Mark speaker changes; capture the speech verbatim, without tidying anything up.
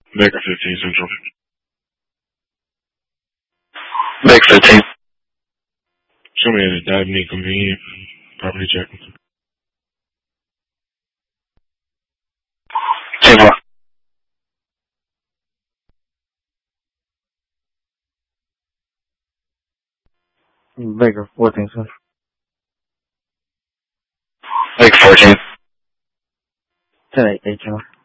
Speaker 1: Baker fifteen Central.
Speaker 2: Baker fifteen.
Speaker 1: Show me at a Dabney convenient property check.
Speaker 2: Timor.
Speaker 3: Baker fourteen Central.
Speaker 2: Baker fourteen.
Speaker 3: ten eight H R.